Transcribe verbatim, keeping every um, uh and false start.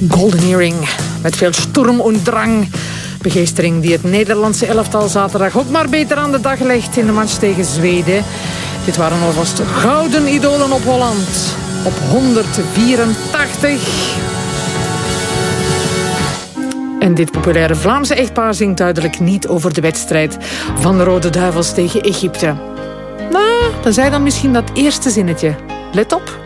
Golden Earring, met veel Sturm und Drang. Begeestering die het Nederlandse elftal zaterdag ook maar beter aan de dag legt in de match tegen Zweden. Dit waren alvast gouden idolen op Holland. Op honderdvierentachtig. En dit populaire Vlaamse echtpaar zingt duidelijk niet over de wedstrijd van de Rode Duivels tegen Egypte. Nou, dan zei dan misschien dat eerste zinnetje. Let op.